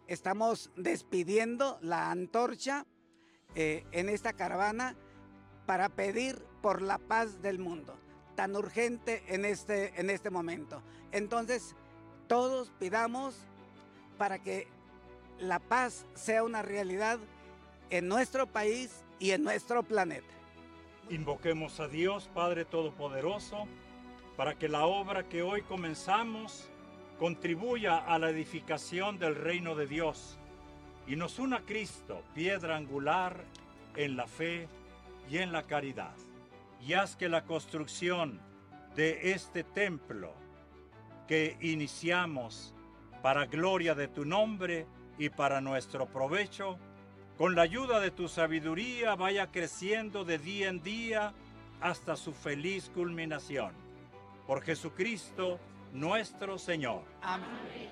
estamos despidiendo la antorcha en esta caravana para pedir por la paz del mundo, tan urgente en este momento. Entonces, todos pidamos para que la paz sea una realidad en nuestro país y en nuestro planeta. Invoquemos a Dios, Padre Todopoderoso, para que la obra que hoy comenzamos contribuya a la edificación del reino de Dios y nos una a Cristo, piedra angular en la fe y en la caridad. Y haz que la construcción de este templo que iniciamos para gloria de tu nombre y para nuestro provecho, con la ayuda de tu sabiduría vaya creciendo de día en día hasta su feliz culminación. Por Jesucristo nuestro Señor. Amén.